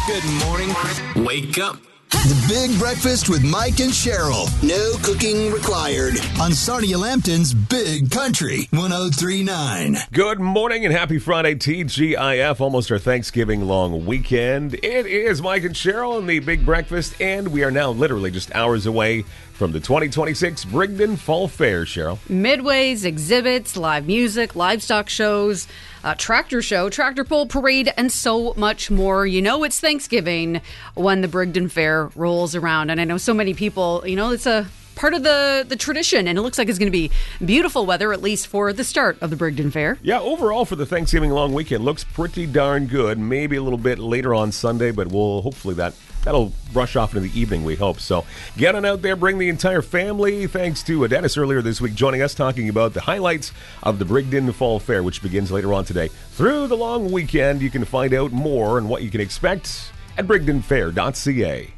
Good morning. Wake up. The Big Breakfast with Mike and Cheryl. No cooking required. On Sarnia Lambton's Big Country 103.9. Good morning and happy Friday, TGIF. Almost our Thanksgiving long weekend. It is Mike and Cheryl and the Big Breakfast, and we are now literally just hours away from the 2026 Brigden Fall Fair, Cheryl. Midways, exhibits, live music, livestock shows, a tractor show, tractor pull parade, and so much more. You know it's Thanksgiving when the Brigden Fair rolls around. And I know so many people, it's a part of the tradition, and it looks like it's going to be beautiful weather, at least for the start of the Brigden Fair. Yeah, overall for the Thanksgiving long weekend, looks pretty darn good. Maybe a little bit later on Sunday, but we'll hopefully that'll brush off into the evening, we hope. So get on out there, bring the entire family. Thanks to Dennis earlier this week joining us, talking about the highlights of the Brigden Fall Fair, which begins later on today. Through the long weekend, you can find out more on what you can expect at brigdenfair.ca.